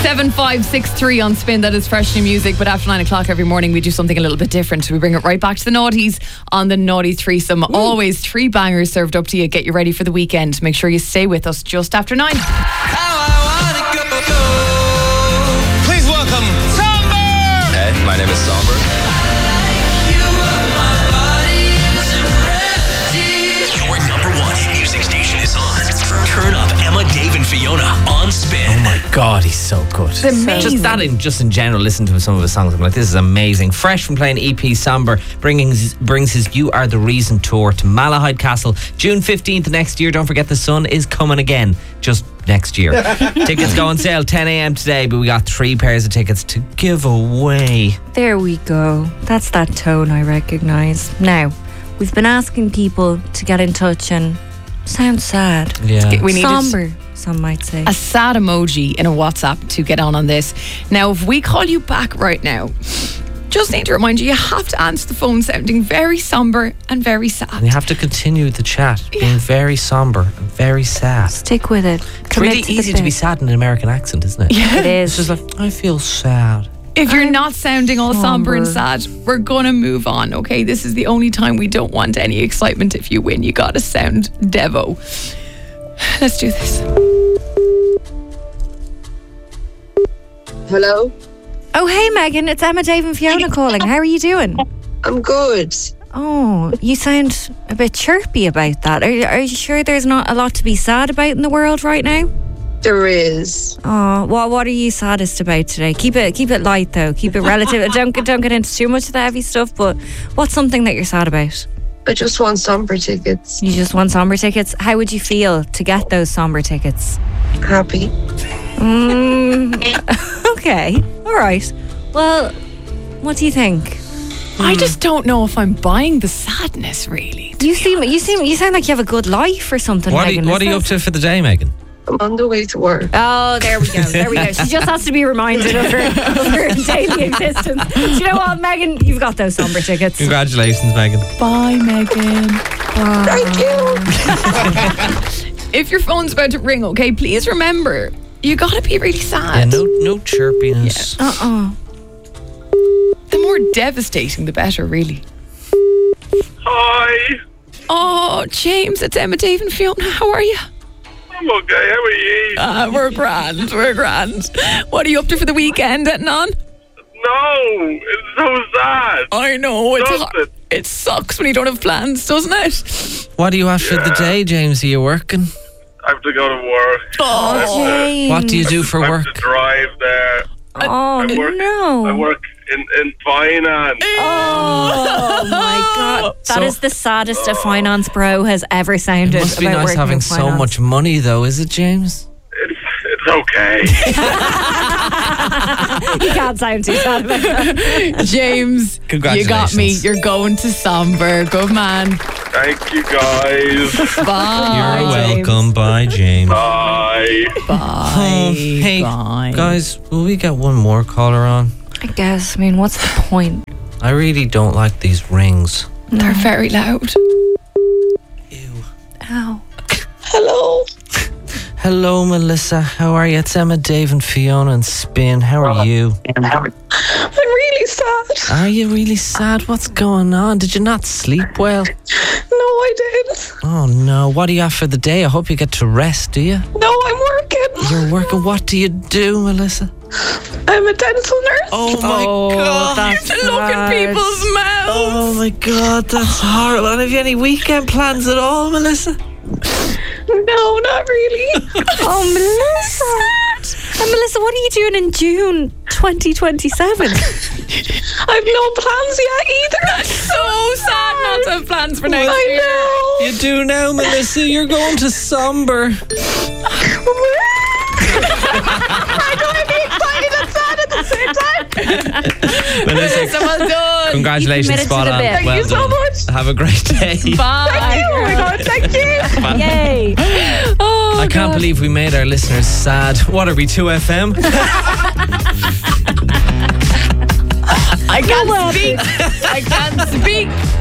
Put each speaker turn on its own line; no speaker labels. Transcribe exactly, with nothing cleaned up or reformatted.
seven five six three on Spin. That is fresh new music. But after nine o'clock every morning, we do something a little bit different. We bring it right back to the naughties on the Naughty Threesome. Ooh. Always three bangers served up to you. Get you ready for the weekend. Make sure you stay with us just after nine.
Please welcome Somber.
Hey, my name is Somber.
Your number one hit music station is on. Turn up Emma, Dave and Fiona on Spin.
Oh my God, he's so good.
It's amazing.
Just that in, just in general, listen to some of his songs. I'm like, this is amazing. Fresh from playing E P Somber, bringing his, brings his You Are the Reason tour to Malahide Castle June fifteenth next year. Don't forget the sun is coming again, just next year. Tickets go on sale ten a.m. today, but we got three pairs of tickets to give away.
There we go. That's that tone I recognise. Now, we've been asking people to get in touch and sound sad.
Yeah.
We needed
Somber, some might say.
a sad emoji in a WhatsApp to get on on this. Now, if we call you back right now, just need to remind you, you have to answer the phone sounding very somber and very sad.
And you have to continue the chat,
Yeah.
being very somber and very sad.
Stick with it.
It's really easy to be sad in an American accent, isn't it?
Yeah.
It is.
It's just like, I feel sad.
If you're not sounding all somber and
somber.
sad, we're gonna move on, okay? This is the only time we don't want any excitement. If you win, you gotta sound Devo. Let's do this.
Hello?
Oh, hey, Megan. It's Emma, Dave and Fiona calling. How are you doing?
I'm good.
Oh, you sound a bit chirpy about that. Are, are you sure there's not a lot to be sad about in the world right now?
There is.
Oh, what what are you saddest about today? Keep it keep it light though. Keep it relative. don't get don't get into too much of the heavy stuff. But what's something that you're sad about?
I just want Somber tickets.
You just want somber tickets. How would you feel to get those somber tickets?
Happy.
Mm, okay, all right. Well, what do you think?
I just don't know if I'm buying the sadness, really.
You seem you seem you sound like you have a good life or something.
What are,
Megan.
you, what are
Is
you up
that-
to for the day, Megan?
I'm on the way to work.
Oh, there we go. There we go. She just has to be reminded of her, of her daily existence. Do you know what, Megan? You've got those somber tickets.
Congratulations, Megan.
Bye, Megan.
Thank you.
If your phone's about to ring, okay, please remember, you gotta be really sad.
Yeah, no, no chirpiness.
Uh-uh.
The more devastating, the better, really.
Hi,
Oh, James, it's Emma, Dave and Fiona. How are you?
I'm okay. How are you?
Uh, we're grand, we're grand. What are you up to for the weekend, at none?
No, it's so sad.
I know, it's
Does
hard.
it?
It sucks when you don't have plans, doesn't it?
What do you have for the day, James? Are you working?
I have to go to work.
Oh,
James.
What do you do for
I have
work?
to drive there.
Oh,
I work,
no.
I work in, in finance.
Oh, my God. That
So-
is the saddest a finance bro has ever sounded.
It must be
about
nice
working
having
in
so
finance.
much money, though, is it, James?
It's, it's okay.
You can't sound too sad about that.
James, you got me.
Congratulations.
You're going to Somber. Good man.
Thank you, guys.
Bye.
You're
James.
welcome. Bye, James.
Bye.
Bye.
Oh, hey,
Bye.
guys, will we get one more caller on?
I guess. I mean, what's the point?
I really don't like these rings.
They're very loud.
Ew.
Ow.
Hello.
Hello, Melissa. How are you? It's Emma, Dave, and Fiona and Spin. How are you?
I'm really sad.
Are you really sad? What's going on? Did you not sleep well?
No, I didn't.
Oh, no. What do you have for the day? I hope you get to rest, do you?
No, I'm working.
You're working. What do you do, Melissa?
I'm a dental nurse.
Oh, my
Oh,
God.
that's
To look in
hard.
people's mouths.
Oh, my God. That's horrible. And have you any weekend plans at all, Melissa?
No, not really.
Oh, Melissa. And Melissa, what are you doing in June twenty twenty-seven?
I've no plans yet either.
So sad not to have plans for next
I
year.
know.
You do now, Melissa. You're going to Somber.
I don't want to be excited and sad at the same time.
Melissa,
So well done.
congratulations,
committed to
spot
the
on.
bit.
Thank
Well
you so
done.
much.
Have a great day.
Bye.
Thank you. Oh my God, thank you.
Yay.
Oh,
I can't
God.
believe we made our listeners sad. What are we, two F M?
I can't speak. I can't speak.